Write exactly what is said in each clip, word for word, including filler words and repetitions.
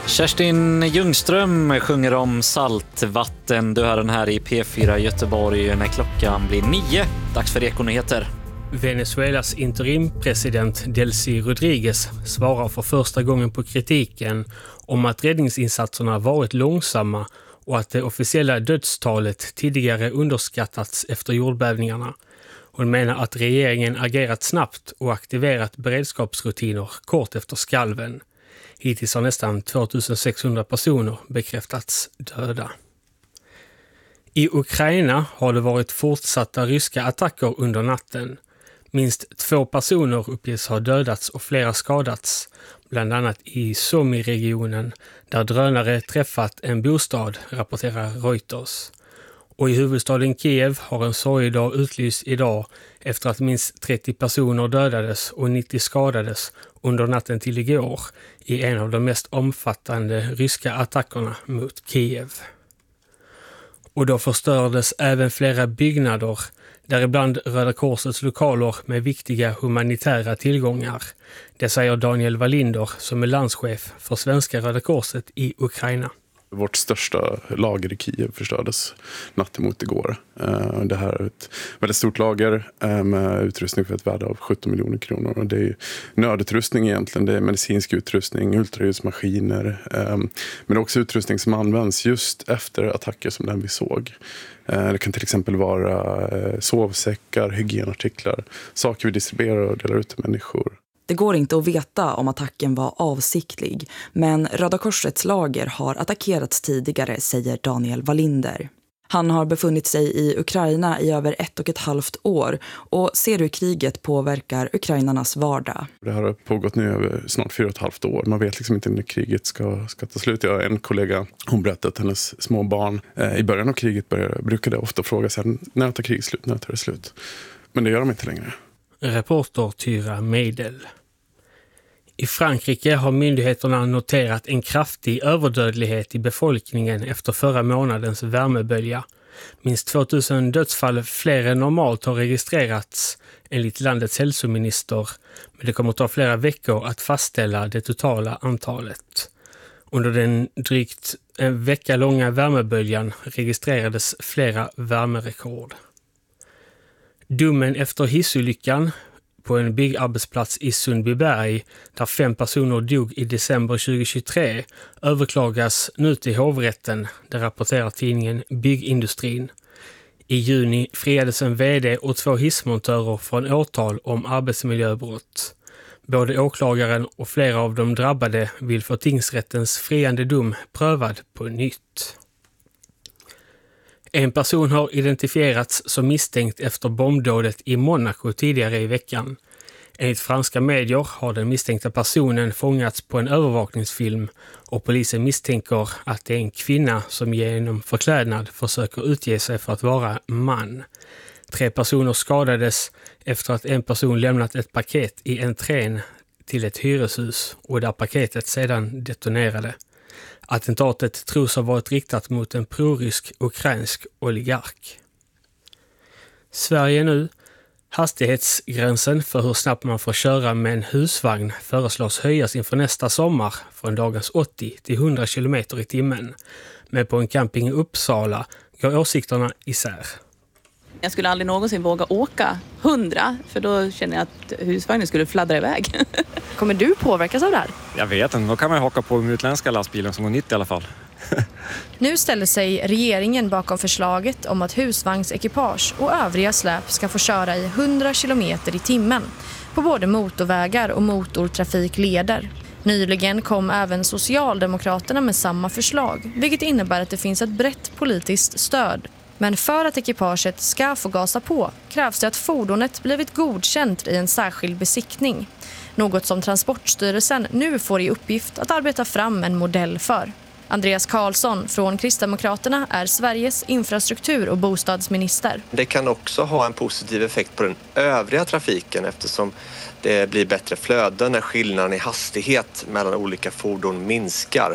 Kerstin Ljungström sjunger om saltvatten. Du hör den här i P fyra Göteborg när klockan blir nio. Dags för Ekonyheter. Venezuelas interimpresident Delcy Rodriguez svarar för första gången på kritiken om att räddningsinsatserna varit långsamma och att det officiella dödstalet tidigare underskattats efter jordbävningarna. Hon menar att regeringen agerat snabbt och aktiverat beredskapsrutiner kort efter skalven. Hittills har nästan tvåtusensexhundra personer bekräftats döda. I Ukraina har det varit fortsatta ryska attacker under natten. Minst två personer uppges ha dödats och flera skadats, bland annat i Sumy-regionen där drönare träffat en bostad, rapporterar Reuters. Och i huvudstaden Kiev har en sorgedag utlyst idag efter att minst trettio personer dödades och nittio skadades under natten till igår i en av de mest omfattande ryska attackerna mot Kiev. Och då förstördes även flera byggnader, däribland Röda Korsets lokaler med viktiga humanitära tillgångar. Det säger Daniel Wallinder som är landschef för Svenska Röda Korset i Ukraina. Vårt största lager i Kiev förstördes natt emot igår. Det här är ett väldigt stort lager med utrustning för ett värde av sjutton miljoner kronor. Det är nödutrustning egentligen, det är medicinsk utrustning, ultraljudsmaskiner. Men det är också utrustning som används just efter attacker som den vi såg. Det kan till exempel vara sovsäckar, hygienartiklar, saker vi distribuerar och delar ut till människor. Det går inte att veta om attacken var avsiktlig, men Röda Korsets lager har attackerats tidigare, säger Daniel Wallinder. Han har befunnit sig i Ukraina i över ett och ett halvt år och ser hur kriget påverkar ukrainarnas vardag. Det här har pågått nu över snart fyra och ett halvt år. Man vet liksom inte när kriget ska, ska ta slut. Jag har en kollega, hon berättade att hennes små barn eh, i början av kriget började, brukade ofta fråga sig när tar kriget slut, när tar det slut? Men det gör de inte längre. Reporter Tyra Meidel. I Frankrike har myndigheterna noterat en kraftig överdödlighet i befolkningen efter förra månadens värmebölja. Minst tvåtusen dödsfall fler än normalt har registrerats enligt landets hälsominister, men det kommer att ta flera veckor att fastställa det totala antalet. Under den drygt en vecka långa värmeböljan registrerades flera värmerekord. Domen efter hissolyckan på en byggarbetsplats i Sundbyberg där fem personer dog i december tjugohundratjugotre överklagas nu till hovrätten, det rapporterar tidningen Byggindustrin. I juni friades en vd och två hissmontörer från åtal om arbetsmiljöbrott. Både åklagaren och flera av de drabbade vill få tingsrättens friande dom prövad på nytt. En person har identifierats som misstänkt efter bombdådet i Monaco tidigare i veckan. Enligt franska medier har den misstänkta personen fångats på en övervakningsfilm och polisen misstänker att det är en kvinna som genom förklädnad försöker utge sig för att vara man. Tre personer skadades efter att en person lämnat ett paket i entrén till ett hyreshus och där paketet sedan detonerade. Attentatet tros ha varit riktat mot en prorysk ukrainsk oligark. Sverige nu. Hastighetsgränsen för hur snabbt man får köra med en husvagn föreslås höjas inför nästa sommar från dagens åttio till hundra kilometer i timmen. Men på en camping i Uppsala går åsikterna isär. Jag skulle aldrig någonsin våga åka hundra, för då känner jag att husvagnen skulle fladdra iväg. Kommer du påverkas av det här? Jag vet inte, då kan man ju haka på den utländska lastbilen som går nittio i alla fall. Nu ställer sig regeringen bakom förslaget om att husvagnsekipage och övriga släp ska få köra i hundra kilometer i timmen på både motorvägar och motortrafikleder. Nyligen kom även Socialdemokraterna med samma förslag, vilket innebär att det finns ett brett politiskt stöd. Men för att ekipaget ska få gasa på krävs det att fordonet blivit godkänt i en särskild besiktning. Något som Transportstyrelsen nu får i uppgift att arbeta fram en modell för. Andreas Karlsson från Kristdemokraterna är Sveriges infrastruktur- och bostadsminister. Det kan också ha en positiv effekt på den övriga trafiken eftersom det blir bättre flöden när skillnaden i hastighet mellan olika fordon minskar.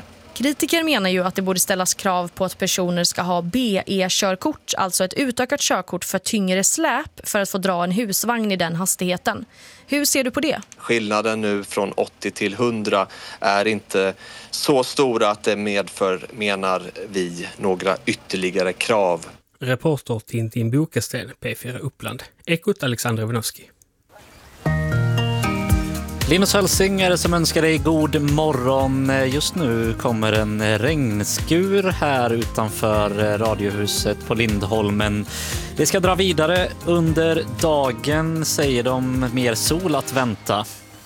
Kritiker menar ju att det borde ställas krav på att personer ska ha B E-körkort, alltså ett utökat körkort för tyngre släp för att få dra en husvagn i den hastigheten. Hur ser du på det? Skillnaden nu från åttio till hundra är inte så stora att det medför, menar vi, några ytterligare krav. Reporter Tintin Bokesten, P fyra Uppland. Ekot Alexander Winovski. Linus Hölsing är det som önskar dig god morgon. Just nu kommer en regnskur här utanför Radiohuset på Lindholmen. Det ska dra vidare under dagen, säger de, mer sol att vänta.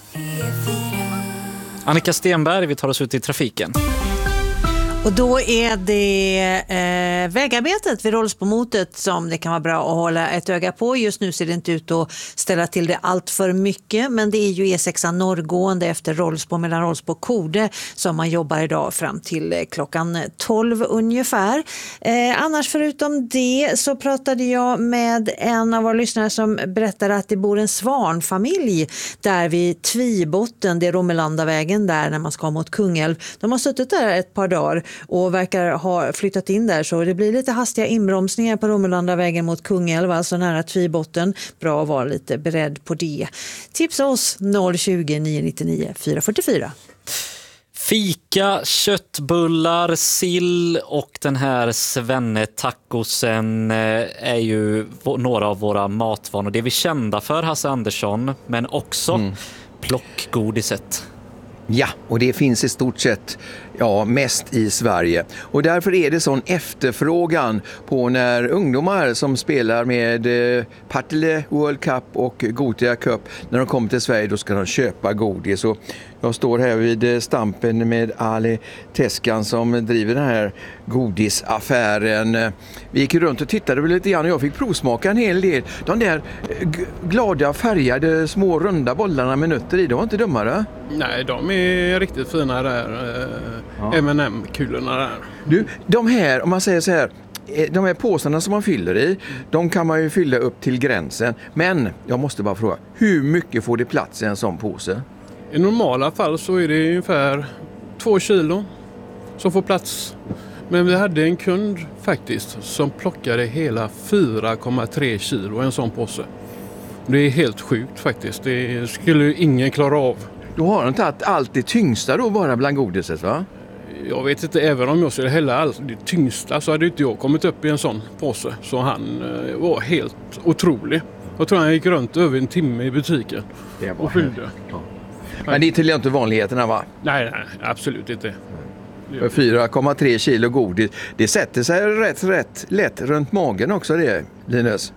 Annika Stenberg, vi tar oss ut i trafiken. Och då är det eh, vägarbetet vid Rollsbomotet som det kan vara bra att hålla ett öga på. Just nu ser det inte ut att ställa till det allt för mycket, men det är ju E sex norrgående efter Rollsbo mellan Rollsbo och Kode som man jobbar idag fram till eh, klockan tolv ungefär. Eh, annars förutom det så pratade jag med en av våra lyssnare som berättade att det bor en svanfamilj där vid Tvibotten, det är Romelandavägen där när man ska mot Kungälv. De har suttit där ett par dagar och verkar ha flyttat in där, så det blir lite hastiga inbromsningar på Romelandavägen mot Kungälv, alltså nära Tvibotten. Bra att vara lite beredd på det. Tipsa oss noll tjugo, nio nittionio, fyra fyrtiofyra. Fika, köttbullar, sill och den här svenne-tacosen är ju några av våra matvanor. Det är vi kända för, Hasse Andersson, men också mm. plockgodiset. Ja, och det finns i stort sett ja, mest i Sverige. Och därför är det sån efterfrågan på när ungdomar som spelar med eh, Partille World Cup och Gothia Cup, när de kommer till Sverige då ska de köpa godis. Och jag står här vid stampen med Ali Teskan som driver den här godisaffären. Vi gick runt och tittade lite grann och jag fick provsmaka en hel del. De där g- glada färgade små runda bollarna med nötter i, de var inte dummare. Nej, de är riktigt fina där. Ja. M and M-kulorna där. Du, de här, om man säger så här, de här påsarna som man fyller i, de kan man ju fylla upp till gränsen. Men jag måste bara fråga, hur mycket får det plats i en sån påse? I normala fall så är det ungefär två kilo som får plats. Men vi hade en kund faktiskt som plockade hela fyra komma tre kilo i en sån påse. Det är helt sjukt faktiskt. Det skulle ju ingen klara av. Då har de tagit allt det tyngsta då bara bland godiset, va? Jag vet inte, även om jag skulle hälla allt det tyngsta så hade inte jag kommit upp i en sån påse. Så han eh, var helt otrolig. Jag tror han gick runt över en timme i butiken och fyllde. Ja. Men det är till inte vanligheterna, va? Nej, nej, absolut inte. För fyra komma tre kilo godis, det sätter sig rätt, rätt lätt runt magen också det, Linus.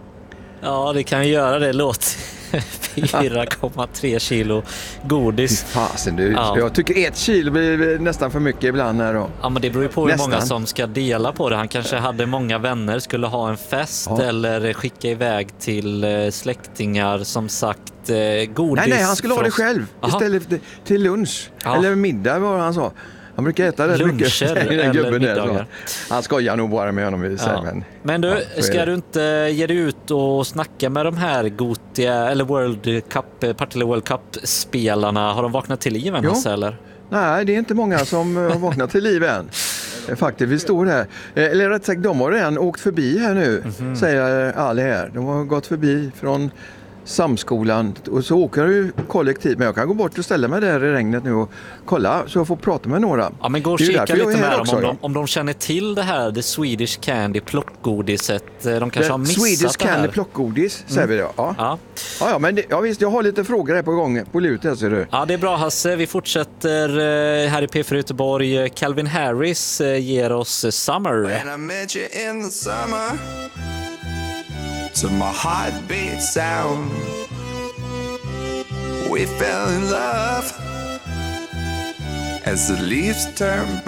Ja, det kan göra det, låt. fyra komma tre kilo godis. Fasen, du. Ja. Jag tycker ett kilo blir nästan för mycket ibland här då. Ja, men det beror ju på nästan. hur många som ska dela på det. Han kanske hade många vänner, skulle ha en fest ja. eller skicka iväg till släktingar, som sagt, godis. Nej, nej, han skulle ha det själv. Aha. Istället till lunch. Ja. Eller middag var han sa. Han brukar äta det mycket. Eller middagar. Han skojar nog bara med honom. Ja. Men, men du, ja, ska du inte ge dig ut och snacka med de här Gothia eller World Cup, Partille World Cup-spelarna? Har de vaknat till liv än, eller? Nej, det är inte många som har vaknat till liv än. Faktiskt, vi står här. Eller rätt sagt, de har redan åkt förbi här nu, mm-hmm. säger Ali här. De har gått förbi från Samskolan och så åker du kollektivt, men jag kan gå bort och ställa mig där i regnet nu och kolla så jag får prata med några. Ja, men gå och kika lite med dem om, de, om de känner till det här, the Swedish Candy plockgodiset. De kanske the har missat Swedish det här. Swedish Candy plockgodis, säger mm. vi då. Ja. Ja. Ja, ja, men det, ja, visst, jag har lite frågor här på gång på lutet, ser du. Ja, det är bra, Hasse. Vi fortsätter här i P fyra Göteborg. Calvin Harris ger oss Summer. When I met you in the summer, to my heartbeat sound, we fell in love as the leaves turn